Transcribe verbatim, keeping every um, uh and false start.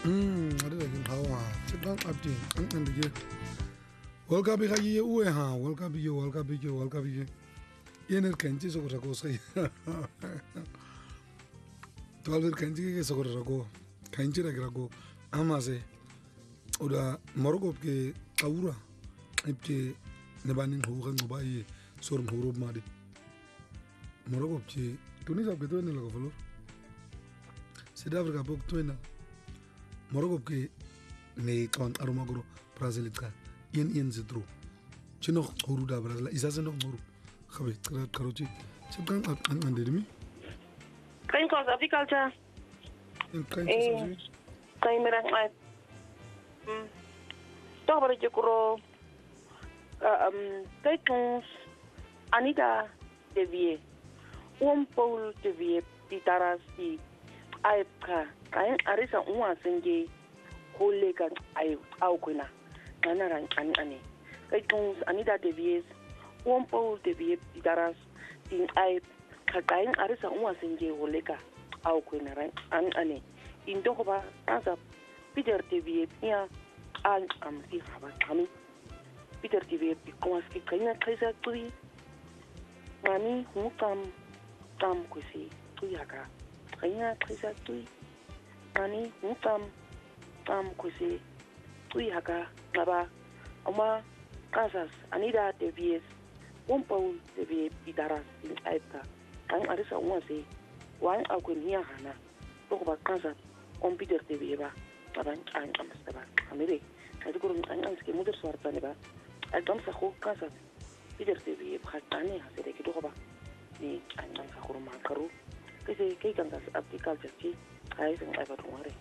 Mm, ada lagi kawa. Cekang abdi, ang andige. Walka bi khayi uwe ha, walka bi yo, walka bi yo, walka bi yo. Yener kanchi sokora ko sai. Tualver kanchi ke sokora ko. Kanchi ra ko amase. Udah morogop ke kaura. Ipke nebanin ho kan ngobai sorun hurub madi. Morogop che tuni sab ke to ne lago follow. South Africa bok to na. Morogop ke ne kon aromagoro Brazilika yen yen zedro. Chino huru da Brazil isa se no huru. Khabe kara karochi. Chekang an andemi. Kain kos agriculture. Eh. Kain merang ai. Hmm. To bara jekuro um kai kos Anita de Vie. Um Paul de Vie titaras di aipka kain arisa unwa senge kolega ai au kuna. Kana ran an ane. Kai kos Anita de Vie um Paul de Vie titaras din aip kain arisa unwa senge kolega au kuna ran an ane. Indo ko ba asa Peter de Vie ya an am di haba kami Peter de Vie ko aski kaina kaisa tui mani hukam kam kusi tui haka kaina kaisa tui mani hukam kam kusi tui haka ngaba ama kasas Anita de Vie un Paul de Vie idaras in aipka kan arisa unwase wan akun hiya hana to ba kasas on Peter de Vie ba taban an amsta ba amire kadi kurun an an ske mudir suarta ne ba agam sa ko kasa Peter de Vie khatane hasere ki to ba ni an an sa kurun ma karu kese kai kan gas abdi culture ci ai san ai ba to mare